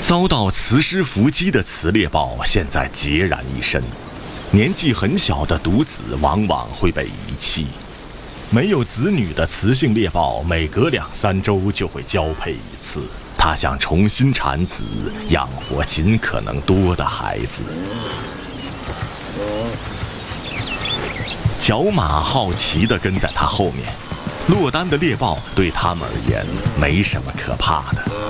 遭到雌狮伏击的雌猎豹现在孑然一身，年纪很小的独子往往会被遗弃。没有子女的雌性猎豹每隔2-3周就会交配一次，它想重新产子，养活尽可能多的孩子。角马好奇地跟在它后面。落单的猎豹对他们而言没什么可怕的。